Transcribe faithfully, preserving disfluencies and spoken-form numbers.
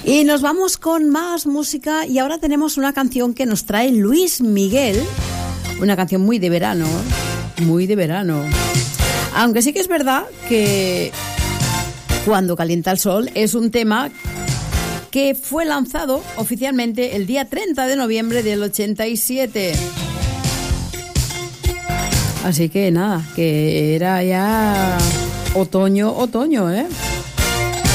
Y nos vamos con más música y ahora tenemos una canción que nos trae Luis Miguel, una canción muy de verano, muy de verano. Aunque sí que es verdad que Cuando calienta el sol es un tema que fue lanzado oficialmente el día treinta de noviembre del ochenta y siete. Así que nada, que era ya otoño, otoño, ¿eh?